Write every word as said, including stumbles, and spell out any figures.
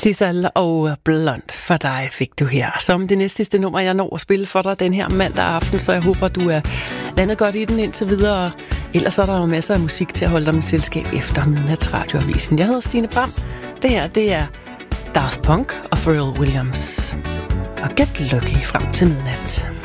Sissal og Blond for dig fik du her. Som det næste nummer, jeg når at spille for dig den her mandag aften, så jeg håber, du er landet godt i den indtil videre. Ellers er der jo masser af musik til at holde dig med selskab efter Midnatsradioavisen. Jeg hedder Stine Bram. Det her, det er Daft Punk og Pharrell Williams. Og get lucky frem til midnat.